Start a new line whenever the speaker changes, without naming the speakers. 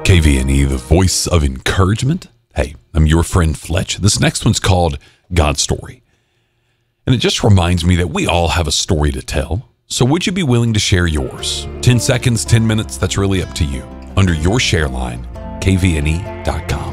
KVNE, the voice of encouragement. Hey, I'm your friend Fletch. This next one's called God's Story. And it just reminds me that we all have a story to tell. So would you be willing to share yours? 10 seconds, 10 minutes, that's really up to you. Under your share line, kvne.com.